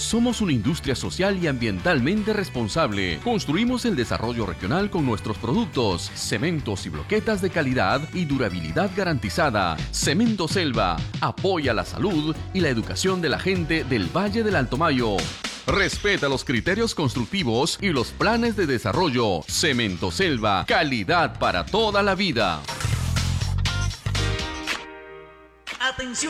Somos una industria social y ambientalmente responsable. Construimos el desarrollo regional con nuestros productos, cementos y bloquetas de calidad y durabilidad garantizada. Cemento Selva apoya la salud y la educación de la gente del Valle del Alto Mayo. Respeta los criterios constructivos y los planes de desarrollo. Cemento Selva, calidad para toda la vida. Atención.